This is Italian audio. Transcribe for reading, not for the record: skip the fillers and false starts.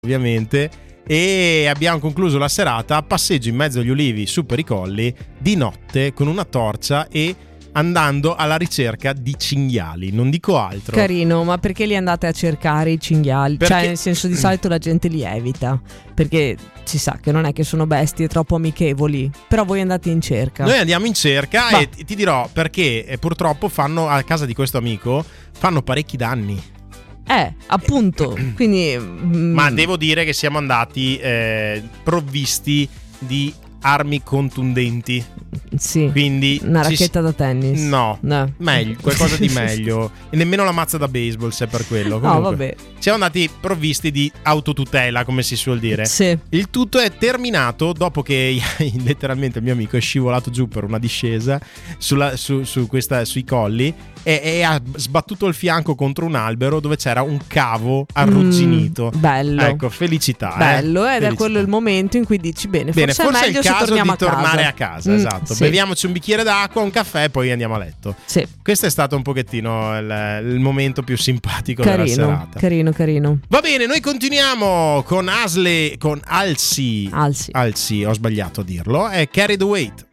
ovviamente, e abbiamo concluso la serata a passeggio in mezzo agli ulivi su per i colli di notte con una torcia e andando alla ricerca di cinghiali, non dico altro. Carino, ma perché li andate a cercare i cinghiali? Perché... Cioè, nel senso, di solito la gente li evita, perché si sa che non è che sono bestie troppo amichevoli, però voi andate in cerca. Noi andiamo in cerca e ti dirò perché purtroppo fanno, a casa di questo amico, fanno parecchi danni. Appunto, quindi... Ma devo dire che siamo andati provvisti di armi contundenti. Sì, quindi una racchetta da tennis. No. Meglio, qualcosa di meglio. E nemmeno la mazza da baseball, se è per quello. Comunque, no, vabbè. Siamo andati provvisti di autotutela, come si suol dire. Sì. Il tutto è terminato dopo che letteralmente il mio amico è scivolato giù per una discesa sui colli e ha sbattuto il fianco contro un albero dove c'era un cavo arrugginito. Bello. Ecco, felicità. Bello, ed felicità. è quello il momento in cui dici bene, forse è meglio il caso se torniamo di tornare a casa. Esatto. Sì. Beviamoci un bicchiere d'acqua, un caffè e poi andiamo a letto. Sì. Questo è stato un pochettino il momento più simpatico della serata. Carino. Va bene, noi continuiamo con Halsey, ho sbagliato a dirlo, è Carry the Weight.